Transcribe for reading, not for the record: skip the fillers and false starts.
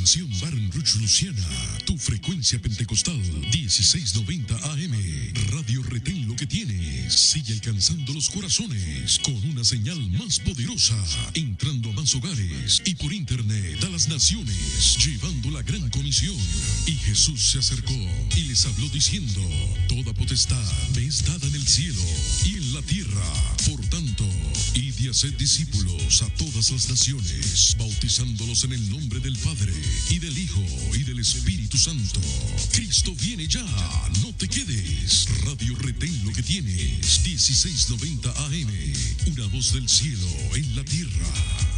Mansión Barenruch Luciana, tu frecuencia pentecostal 1690 AM. Radio Retén lo que tienes. Sigue alcanzando los corazones con una señal más poderosa, entrando a más hogares y por internet a las naciones, llevando la gran comisión. Y Jesús se acercó y les habló diciendo: toda potestad me es dada en el cielo y en la tierra. Por tanto, id y haced discípulos a todas las naciones, bautizándolos en el nombre del Padre, y del Hijo, y del Espíritu Santo. Cristo viene ya, no te quedes. Radio Retén lo que tienes, 1690 AM, una voz del cielo en la tierra.